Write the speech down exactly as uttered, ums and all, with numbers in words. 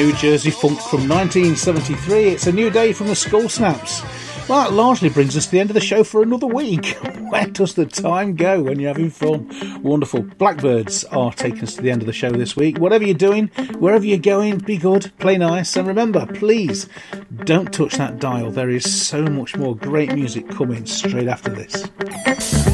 New Jersey funk from nineteen seventy-three. It's a new day from the Skull Snaps. Well, that largely brings us to the end of the show for another week. Where does the time go when you're having fun? Wonderful. Blackbirds are taking us to the end of the show this week. Whatever you're doing, wherever you're going, be good, play nice, and remember, please, don't touch that dial. There is so much more great music coming straight after this.